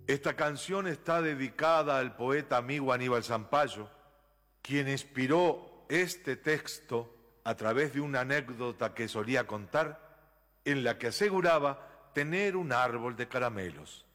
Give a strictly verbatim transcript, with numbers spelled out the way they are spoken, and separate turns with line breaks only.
Esta canción está dedicada al poeta amigo Aníbal Zampayo, quien inspiró este texto a través de una anécdota que solía contar, en la que aseguraba tener un árbol de caramelos.